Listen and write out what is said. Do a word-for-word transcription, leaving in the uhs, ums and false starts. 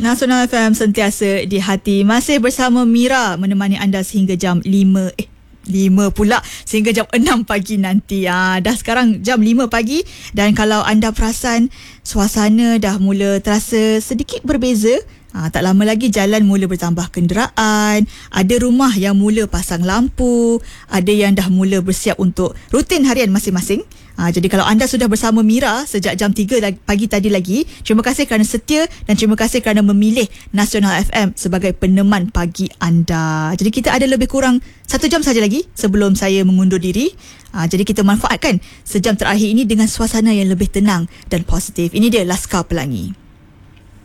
Nasional F M sentiasa di hati. Masih bersama Mira menemani anda sehingga jam lima eh lima pula sehingga jam enam pagi nanti. Ah, dah sekarang jam lima pagi dan kalau anda perasan suasana dah mula terasa sedikit berbeza. Ha, tak lama lagi jalan mula bertambah kenderaan, ada rumah yang mula pasang lampu, ada yang dah mula bersiap untuk rutin harian masing-masing. Ha, jadi kalau anda sudah bersama Mira sejak jam tiga pagi tadi lagi, terima kasih kerana setia dan terima kasih kerana memilih Nasional F M sebagai peneman pagi anda. Jadi kita ada lebih kurang satu jam saja lagi sebelum saya mengundur diri. Ha, jadi kita manfaatkan sejam terakhir ini dengan suasana yang lebih tenang dan positif. Ini dia Laskar Pelangi.